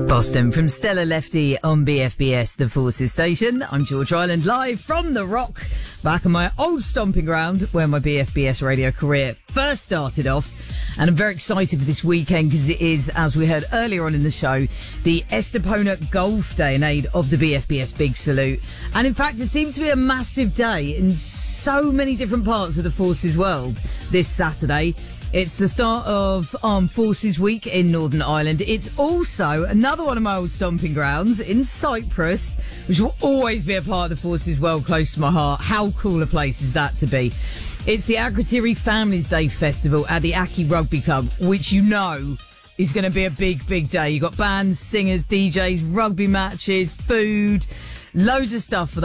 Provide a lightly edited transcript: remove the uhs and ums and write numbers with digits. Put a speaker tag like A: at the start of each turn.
A: Boston from Stella Lefty on BFBS, the Forces station. I'm George Island, live from the Rock, back on my old stomping ground where my BFBS radio career first started off. And I'm very excited for this weekend because it is, as we heard earlier on in the show, the Estepona Golf Day in aid of the BFBS Big Salute. And in fact, it seems to be a massive day in so many different parts of the Forces world this Saturday. It's the start of Armed Forces Week in Northern Ireland. It's also another one of my old stomping grounds in Cyprus, which will always be a part of the Forces world close to my heart. How cool a place is that to be? It's the Akrotiri Families Day Festival at the Aki Rugby Club, which you know is going to be a big, big day. You've got bands, singers, DJs, rugby matches, food, loads of stuff for that.